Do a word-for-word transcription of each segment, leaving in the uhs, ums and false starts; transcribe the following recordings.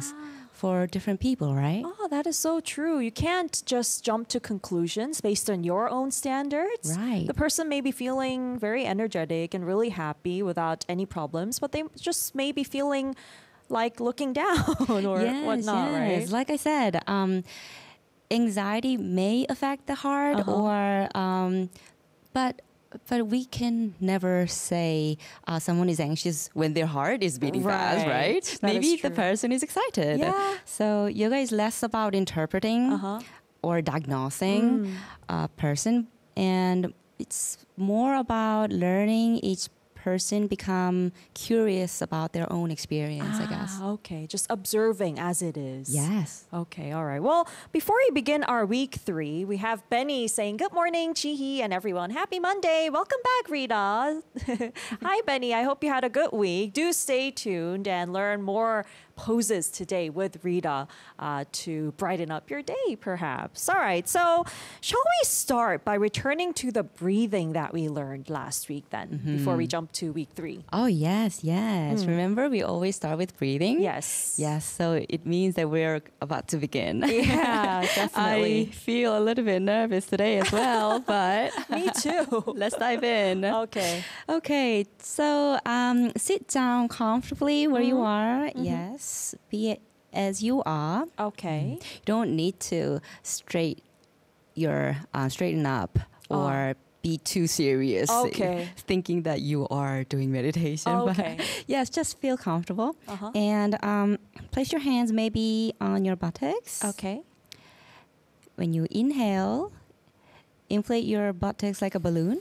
meanings for different people, right? Oh, that is so true. You can't just jump to conclusions based on your own standards. Right. The person may be feeling very energetic and really happy without any problems, but they just may be feeling like looking down or yes, whatnot, yes. right? Like I said, um, anxiety may affect the heart, Uh-huh. or um, but but we can never say uh, someone is anxious when their heart is beating fast, Right. right? That Maybe is the true. person is excited. Yeah. So yoga is less about interpreting Uh-huh. or diagnosing Mm. a person, and it's more about learning each person become curious about their own experience, I guess. Ah, okay. Just observing as it is. Yes. Okay, all right. Well, before we begin our week three, we have Benny saying, good morning, Chihi and everyone. Happy Monday. Welcome back, Rita. Hi, Benny. I hope you had a good week. Do stay tuned and learn more poses today with Rita uh, to brighten up your day, perhaps. All right. So, shall we start by returning to the breathing that we learned last week then, before we jump to week three? Oh, yes, yes. Remember, we always start with breathing? Yes. Yes, so it means that we're about to begin. Yeah, definitely. I feel a little bit nervous today as well, but Me too. let's dive in. Okay. Okay, so um, sit down comfortably where you are. Yes, be it as you are. Okay. You don't need to straight your uh, straighten up or be too serious, Okay. thinking that you are doing meditation. Okay. But yes, just feel comfortable, Uh-huh. and um, place your hands maybe on your buttocks. Okay. When you inhale, inflate your buttocks like a balloon.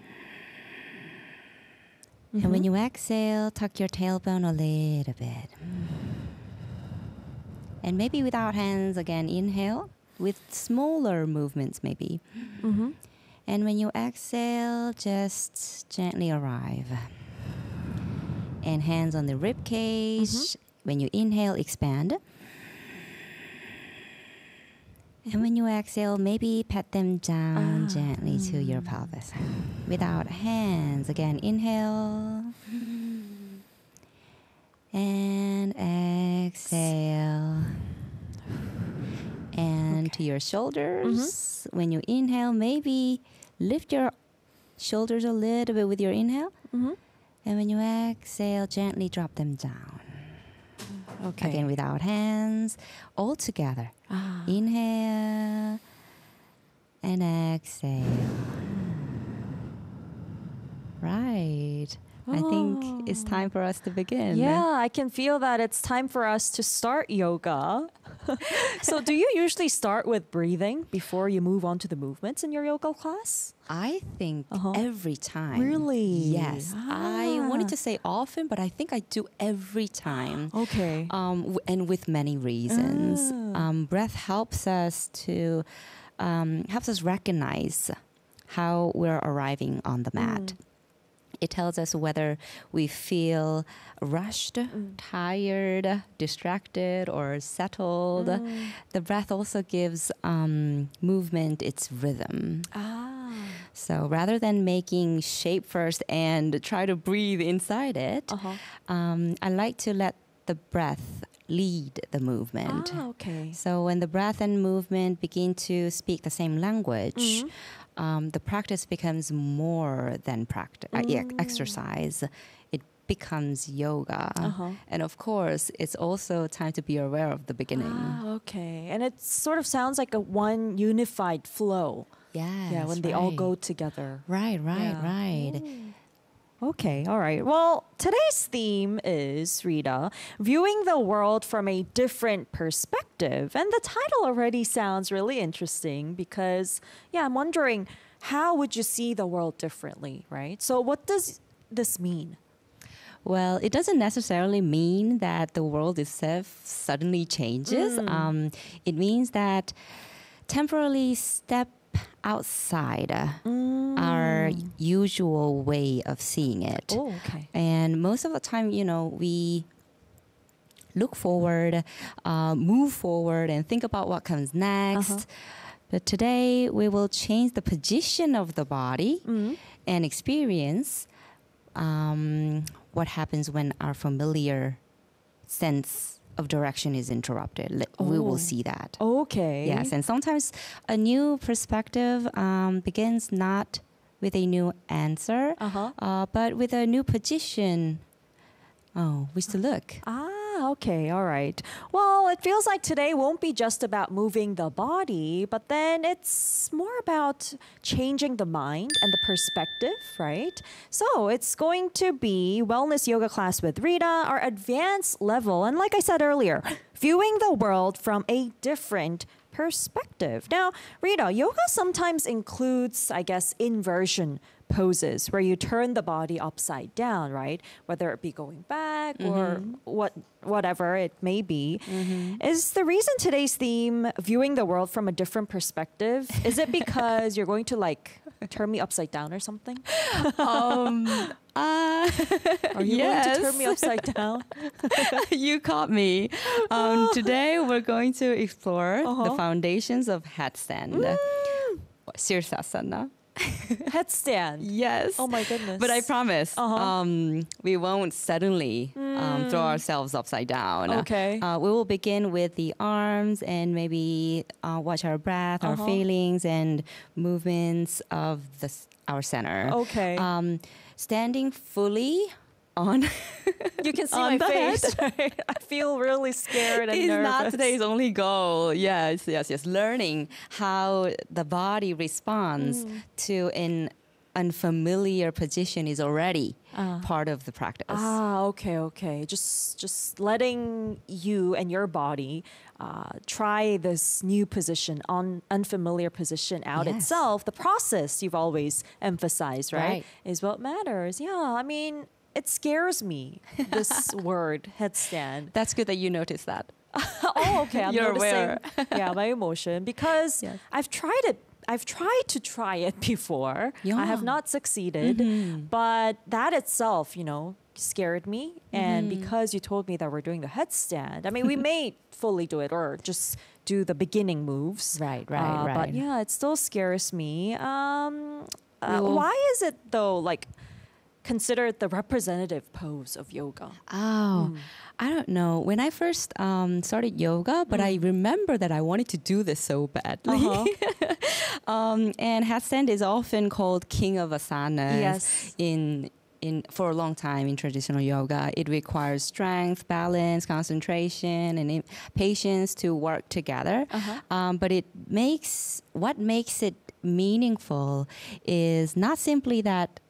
And when you exhale, tuck your tailbone a little bit. And maybe without hands, again, inhale with smaller movements maybe. Mm-hmm. And when you exhale, just gently arrive. And hands on the rib cage. When you inhale, expand. And when you exhale, maybe pat them down Ah. gently to your pelvis. Without hands, again, inhale. And exhale. And to your shoulders. When you inhale, maybe lift your shoulders a little bit with your inhale. Mm-hmm. And when you exhale, gently drop them down. Okay. Again, without hands, all together. Ah. Inhale and exhale. Right. I think it's time for us to begin. Yeah, I can feel that it's time for us to start yoga. So, do you usually start with breathing before you move on to the movements in your yoga class? I think Uh-huh. every time. Really? Yes. I wanted to say often, but I think I do every time. Okay. Um, w- and with many reasons. Ah. Um, breath helps us to um, helps us recognize how we're arriving on the mat. It tells us whether we feel rushed, tired, distracted, or settled. The breath also gives um, movement its rhythm. Ah. So rather than making shape first and try to breathe inside it, Uh-huh. um, I like to let the breath lead the movement. Ah, okay. So when the breath and movement begin to speak the same language, um, the practice becomes more than practice, uh, yeah, exercise. It becomes yoga. Uh-huh. And of course, it's also time to be aware of the beginning. Ah, okay. And it sort of sounds like a one unified flow. Yes, yeah, when they all right. go together. Right, right, Yeah. right. Okay, all right. Well, today's theme is, Rita, viewing the world from a different perspective. And the title already sounds really interesting because, yeah, I'm wondering, how would you see the world differently, right? So, what does this mean? Well, it doesn't necessarily mean that the world itself suddenly changes. Um, it means that temporarily step outside uh, our usual way of seeing it. Oh, okay. And most of the time, you know, we look forward, uh, move forward, and think about what comes next. Uh-huh. But today, we will change the position of the body and experience um, what happens when our familiar sense of direction is interrupted. Li- We Oh. will see that. Okay. Yes, and sometimes a new perspective um, begins not with a new answer, Uh-huh. uh, but with a new position. Oh, which to look. Ah, okay, all right. Well, it feels like today won't be just about moving the body, but then it's more about changing the mind and the perspective, right? So it's going to be wellness yoga class with Rita, our advanced level. And like I said earlier, viewing the world from a different perspective. Now, Rita, yoga sometimes includes, I guess, inversion poses where you turn the body upside down, right? Whether it be going back or what whatever it may be. Is the reason today's theme viewing the world from a different perspective? Is it because you're going to like turn me upside down or something? um, uh, Are you yes. going to turn me upside down? You caught me. Um, today we're going to explore Uh-huh. the foundations of headstand. Sirsasana. Headstand. Yes. Oh my goodness. But I promise, Uh-huh. um, we won't suddenly um, throw ourselves upside down. Okay. Uh, we will begin with the arms and maybe uh, watch our breath, our Uh-huh. feelings, and movements of the, s- our center. Okay. Um, standing fully on You can see on my the face. Right? I feel really scared and is nervous. not today's only goal. Yes, yes, yes. Learning how the body responds Mm. to an unfamiliar position is already Ah. part of the practice. Ah, okay, okay. Just just letting you and your body uh, try this new position, on unfamiliar position out Yes. itself. The process you've always emphasized, right, Right. is what matters. Yeah, I mean, it scares me. This word headstand. That's good that you noticed that. Oh, okay. I'm You're noticing. aware. Yeah, my emotion because Yes. I've tried it. I've tried to try it before. I have Yeah. not succeeded, but that itself, you know, scared me. And because you told me that we're doing the headstand, I mean, we may fully do it or just do the beginning moves. Right, right, Uh, But right. yeah, it still scares me. Um, uh, We'll- why is it though, like, considered the representative pose of yoga? Oh, I don't know. When I first um, started yoga, but I remember that I wanted to do this so badly. Uh-huh. um, and headstand is often called king of asanas. Yes. In in for a long time in traditional yoga, it requires strength, balance, concentration, and im- patience to work together. Uh-huh. Um, but it makes what makes it meaningful is not simply that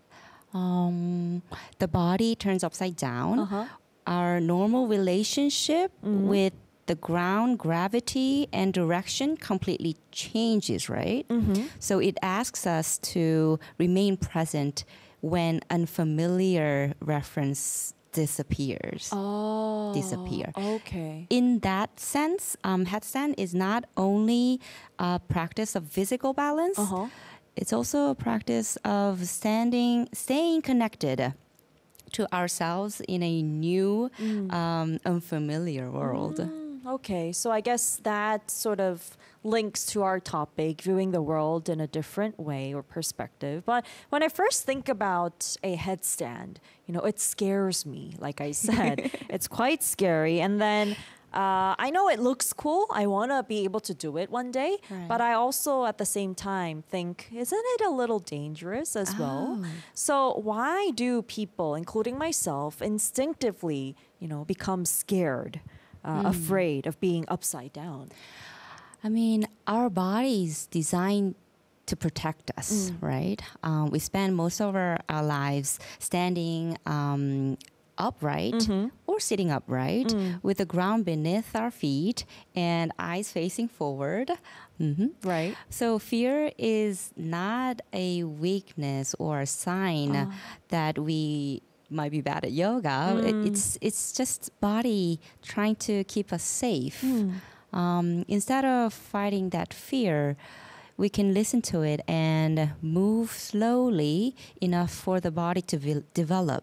um, the body turns upside down. Uh-huh. Our normal relationship with the ground, gravity, and direction completely changes, right? Mm-hmm. So it asks us to remain present when unfamiliar reference disappears. Oh, Disappear. Okay. In that sense, um, headstand is not only a practice of physical balance, Uh-huh. it's also a practice of standing, staying connected to ourselves in a new, um, unfamiliar world. Mm, okay, so I guess that sort of links to our topic, viewing the world in a different way or perspective. But when I first think about a headstand, you know, it scares me. Like I said, it's quite scary. And then uh, I know it looks cool. I want to be able to do it one day. Right. But I also, at the same time, think, isn't it a little dangerous as well? Oh. So why do people, including myself, instinctively, you know, become scared, uh, afraid of being upside down? I mean, our body's designed to protect us, right? Um, we spend most of our, our lives standing um, upright or sitting upright with the ground beneath our feet and eyes facing forward. hmm Right. So fear is not a weakness or a sign that we might be bad at yoga. It- it's it's just body trying to keep us safe. Um, instead of fighting that fear, we can listen to it and move slowly enough for the body to ve- develop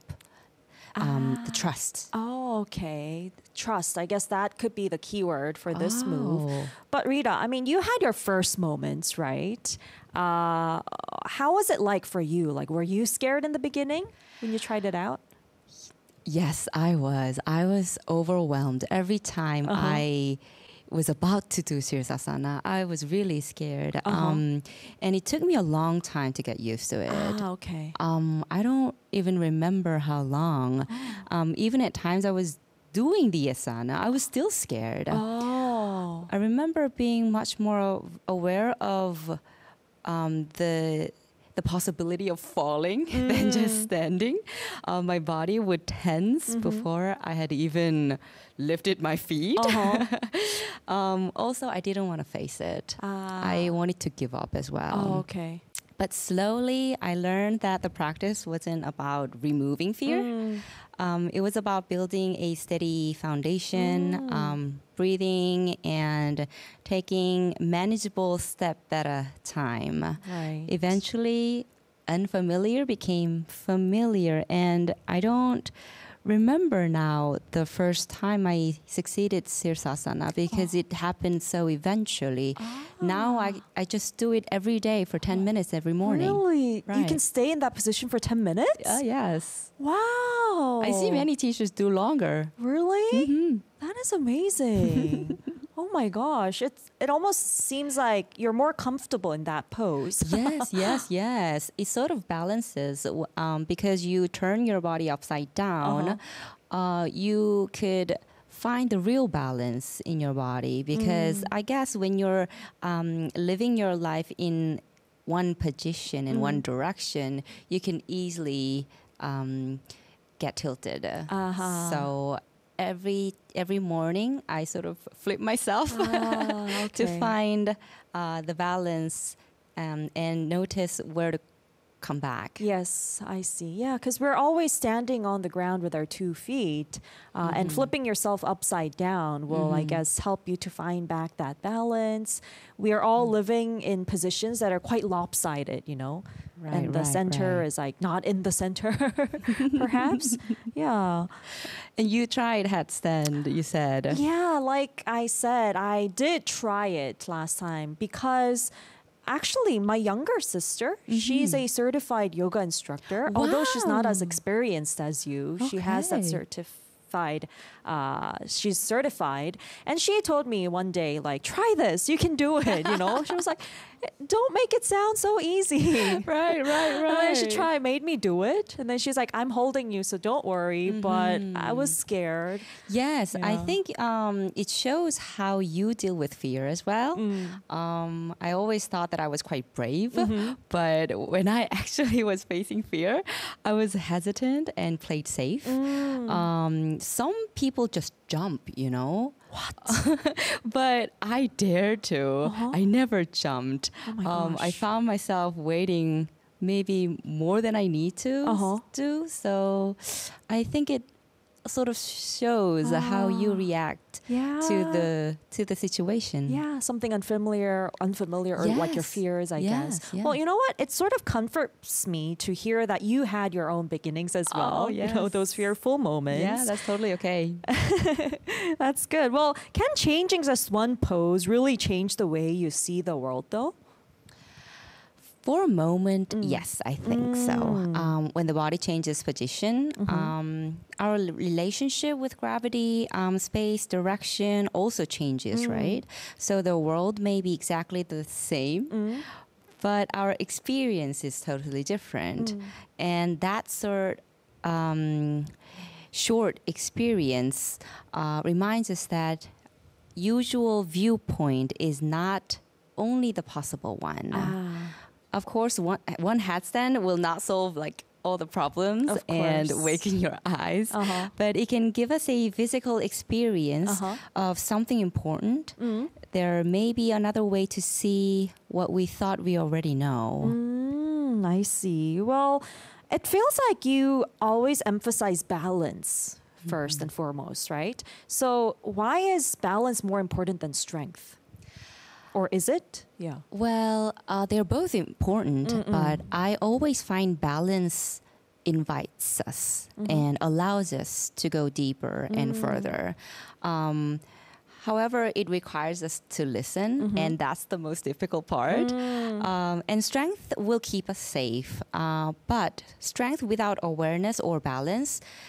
um, the trust. Oh, okay. Trust. I guess that could be the key word for this move. Oh. But Rita, I mean, you had your first moments, right? Uh, how was it like for you? Like, were you scared in the beginning when you tried it out? Yes, I was. I was overwhelmed every time Uh-huh. I was about to do Sirsasana. I was really scared. Uh-huh. Um, and it took me a long time to get used to it. Ah, okay. Um, I don't even remember how long. Um, even at times I was doing the asana, I was still scared. Oh. I remember being much more aware of um, the the possibility of falling than just standing. Uh, my body would tense before I had even lifted my feet. Uh-huh. um, also, I didn't want to face it. Ah. I wanted to give up as well. Oh, okay. But slowly, I learned that the practice wasn't about removing fear. Mm. Um, it was about building a steady foundation, Mm. um, breathing, and taking manageable step at a time. Right. Eventually, unfamiliar became familiar, and I don't remember now the first time I succeeded Sirsasana because it happened so eventually. Now I, I just do it every day for ten minutes every morning. Really? You can Right. stay in that position for ten minutes? Uh, yes. Wow. I see many teachers do longer. Really? Mhm. That is amazing. Oh my gosh. It's it almost seems like you're more comfortable in that pose. Yes, yes, yes. It sort of balances w- um, because you turn your body upside down. uh you could find the real balance in your body because I guess when you're um, living your life in one position in one direction, you can easily um, get tilted. Uh-huh. So every every morning, I sort of flip myself Ah, to okay. find uh, the balance um, and notice where to come back. Yes, I see. Yeah, because we're always standing on the ground with our two feet, uh, and flipping yourself upside down will, I guess, help you to find back that balance. We are all living in positions that are quite lopsided, you know, Right, and the right, center right. is like not in the center, perhaps. Yeah. And you tried headstand, you said. Yeah, like I said, I did try it last time because actually my younger sister, she's a certified yoga instructor. Although she's not as Wow. experienced as you, she has that Okay. certified, uh, she's certified. And she told me one day, like, try this, you can do it, you know? She was like, don't make it sound so easy. Right, right, And then she tried, made me do it. And then she's like, I'm holding you, so don't worry. But I was scared. Yes, I Yeah. think um, it shows how you deal with fear as well. Um, I always thought that I was quite brave, but when I actually was facing fear, I was hesitant and played safe. Um, some people just jump, you know. What? But I dared to. Uh-huh. I never jumped. Oh my um, I gosh. found myself waiting maybe more than I need to Uh-huh. do. So I think it sort of shows how you react Yeah. to the to the situation. Yeah, something unfamiliar, unfamiliar, or like your Yes. fears, I Yes, guess. yeah. Well, you know what? It sort of comforts me to hear that you had your own beginnings as well. Oh, You know, yes. those fearful moments. Yeah, that's totally okay. That's good. Well, can changing just one pose really change the way you see the world, though? For a moment, yes, I think so. Um, when the body changes position, um, our l- relationship with gravity, um, space, direction also changes, right? So the world may be exactly the same, but our experience is totally different. And that sort um, short experience uh, reminds us that usual viewpoint is not only the possible one. Of course, one one headstand will not solve like all the problems Of and course. waking your eyes, Uh-huh. but it can give us a physical experience Uh-huh. of something important. There may be another way to see what we thought we already know. Mm, I see. Well, it feels like you always emphasize balance 1st and foremost, right? So, why is balance more important than strength? Or is it? Yeah. Well, uh, they're both important, but I always find balance invites us and allows us to go deeper and further. Um, however, it requires us to listen, and that's the most difficult part. Um, and strength will keep us safe, uh, but strength without awareness or balance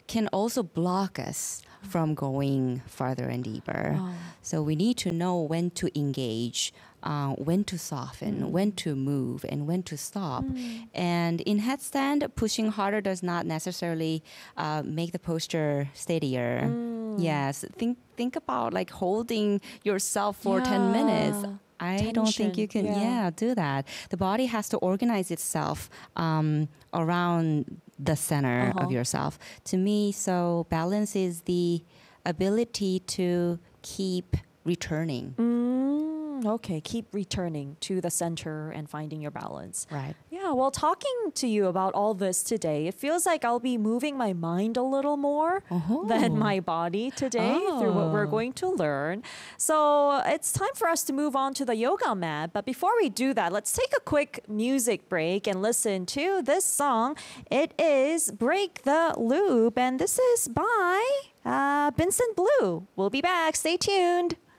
can also block us from going farther and deeper. Oh. So we need to know when to engage, uh, when to soften, Mm. when to move, and when to stop. Mm. And in headstand, pushing harder does not necessarily uh, make the posture steadier. Mm. Yes, think think about like holding yourself for ten minutes. Yeah. I don't think you can, Tension, yeah. yeah. do that. The body has to organize itself um, around the center Uh-huh. of yourself. To me, so balance is the ability to keep returning. Mm, okay, keep returning to the center and finding your balance. Right. Yeah, well, talking to you about all this today, it feels like I'll be moving my mind a little more Oh. than my body today through what we're Oh. going to learn. So it's time for us to move on to the yoga mat. But before we do that, let's take a quick music break and listen to this song. It is Break the Loop, and this is by uh, Vincent Blue. We'll be back. Stay tuned.